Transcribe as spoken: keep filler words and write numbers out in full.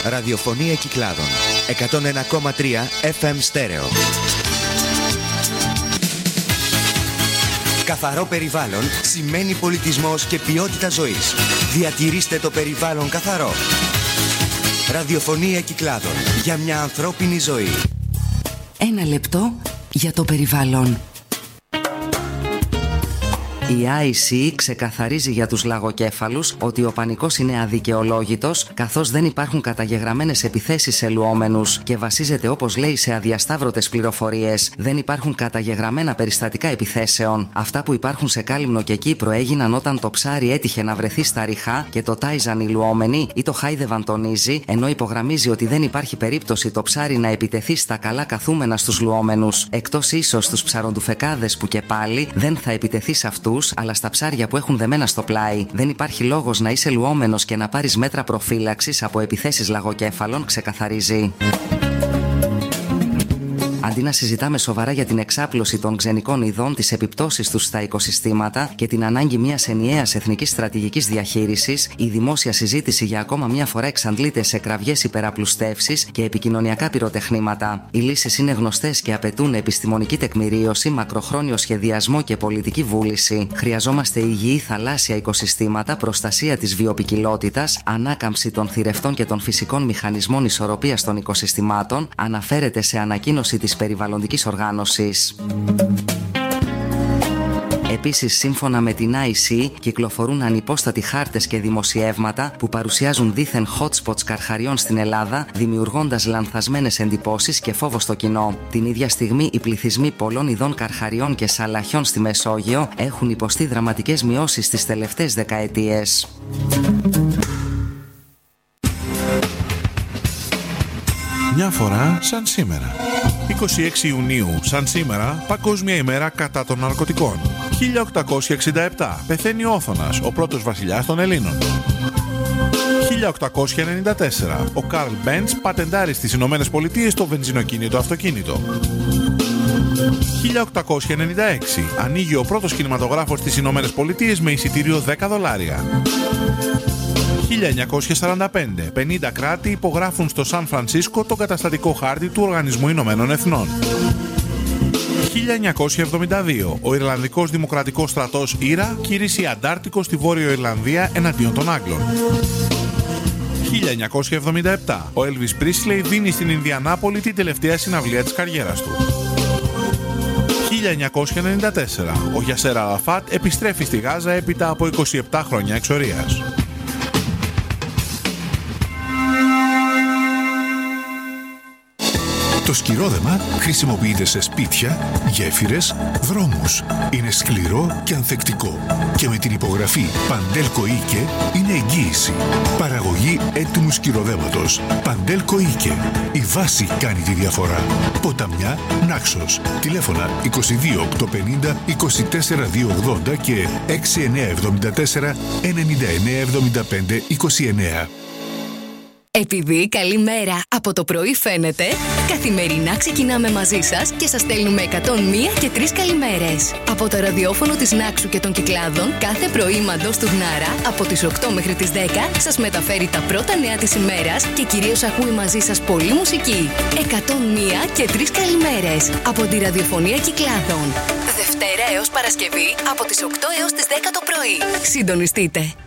Ραδιοφωνία Κυκλάδων. εκατόν ένα κόμμα τρία εφ εμ στέρεο. Καθαρό περιβάλλον σημαίνει πολιτισμός και ποιότητα ζωής. Διατηρήστε το περιβάλλον καθαρό. Ραδιοφωνία Κυκλάδων. Για μια ανθρώπινη ζωή. Ένα λεπτό για το περιβάλλον. Η άι σι ξεκαθαρίζει για τους λαγοκέφαλους ότι ο πανικός είναι αδικαιολόγητος, καθώς δεν υπάρχουν καταγεγραμμένες επιθέσεις σε λουόμενους και βασίζεται, όπως λέει, σε αδιασταύρωτες πληροφορίες. Δεν υπάρχουν καταγεγραμμένα περιστατικά επιθέσεων. Αυτά που υπάρχουν σε Κάλυμνο και Κύπρο έγιναν όταν το ψάρι έτυχε να βρεθεί στα ριχά και το τάιζαν οι λουόμενοι ή το χάιδευαν τον Ίζη, ενώ υπογραμμίζει ότι δεν υπάρχει περίπτωση το ψάρι να επιτεθεί στα καλά καθούμενα στους λουόμενους. Εκτός ίσως στους ψαροντουφεκάδες που και πάλι δεν θα επιτεθεί σε αυτούς, αλλά στα ψάρια που έχουν δεμένα στο πλάι. Δεν υπάρχει λόγος να είσαι λουόμενος και να πάρεις μέτρα προφύλαξης από επιθέσεις λαγοκέφαλων, ξεκαθαρίζει. Αντί να συζητάμε σοβαρά για την εξάπλωση των ξενικών ειδών, τις επιπτώσεις τους στα οικοσυστήματα και την ανάγκη μιας ενιαίας εθνικής στρατηγικής διαχείρισης, η δημόσια συζήτηση για ακόμα μια φορά εξαντλείται σε κραυγές υπεραπλουστεύσεις και επικοινωνιακά πυροτεχνήματα. Οι λύσεις είναι γνωστές και απαιτούν επιστημονική τεκμηρίωση, μακροχρόνιο σχεδιασμό και πολιτική βούληση. Χρειαζόμαστε υγιή θαλάσσια οικοσυστήματα, προστασία της βιοποικιλότητας, ανάκαμψη των θηρευτών και των φυσικών μηχανισμών ισορροπίας των οικοσυστημάτων, αναφέρεται σε ανακοίνωση της περιβαλλοντικής οργάνωσης. Επίσης, σύμφωνα με την άι σι, κυκλοφορούν ανυπόστατοι χάρτες και δημοσιεύματα που παρουσιάζουν δήθεν hotspots καρχαριών στην Ελλάδα, δημιουργώντας λανθασμένες εντυπώσεις και φόβο στο κοινό. Την ίδια στιγμή, οι πληθυσμοί πολλών ειδών καρχαριών και σαλαχιών στη Μεσόγειο έχουν υποστεί δραματικές μειώσεις τις τελευταίες δεκαετίες. Μια φορά σαν σήμερα. είκοσι έξι Ιουνίου, σαν σήμερα, Παγκόσμια ημέρα κατά των ναρκωτικών. χίλια οκτακόσια εξήντα επτά, πεθαίνει ο Όθωνας, ο πρώτος βασιλιάς των Ελλήνων. χίλια οκτακόσια ενενήντα τέσσερα, ο Καρλ Μπέντς πατεντάρει στις Ηνωμένες Πολιτείες το βενζινοκίνητο αυτοκίνητο. χίλια οκτακόσια ενενήντα έξι, ανοίγει ο πρώτος κινηματογράφος στις Ηνωμένες Πολιτείες με εισιτήριο δέκα δολάρια. χίλια εννιακόσια σαράντα πέντε, πενήντα κράτη υπογράφουν στο Σαν Φρανσίσκο το καταστατικό χάρτη του Οργανισμού Ηνωμένων Εθνών. χίλια εννιακόσια εβδομήντα δύο, ο Ιρλανδικός Δημοκρατικός Στρατός Ήρα κήρυσε Αντάρτικο στη Βόρειο Ιρλανδία εναντίον των Άγγλων. χίλια εννιακόσια εβδομήντα επτά, ο Έλβις Πρίσλεϊ δίνει στην Ινδιανάπολη την τελευταία συναυλία της καριέρας του. χίλια εννιακόσια ενενήντα τέσσερα, ο Γιασέρ Αραφάτ επιστρέφει στη Γάζα έπειτα από είκοσι επτά χρόνια εξορίας. Το σκυρόδεμα χρησιμοποιείται σε σπίτια, γέφυρες, δρόμους. Είναι σκληρό και ανθεκτικό. Και με την υπογραφή Παντέλκο Ίκε είναι εγγύηση. Παραγωγή έτοιμου σκυροδέματος. Παντέλκο Ίκε. Η βάση κάνει τη διαφορά. Ποταμιά, Νάξος. Τηλέφωνα είκοσι δύο οκτακόσια πενήντα είκοσι τέσσερα διακόσια ογδόντα και έξι εννιά εβδομήντα τέσσερα ενενήντα εννιά εβδομήντα πέντε είκοσι εννιά. Επειδή καλή μέρα από το πρωί φαίνεται, καθημερινά ξεκινάμε μαζί σας και σας στέλνουμε εκατόν μία και τρεις καλημέρες. Από το ραδιόφωνο της Νάξου και των Κυκλάδων, κάθε πρωί μαντός του Γνάρα, από τις οκτώ μέχρι τις δέκα, σας μεταφέρει τα πρώτα νέα της ημέρας και κυρίως ακούει μαζί σας πολλή μουσική. εκατόν μία και τρεις καλημέρες από τη ραδιοφωνία Κυκλάδων. Δευτέρα έως Παρασκευή, από τις οκτώ έως τις δέκα το πρωί. Συντονιστείτε.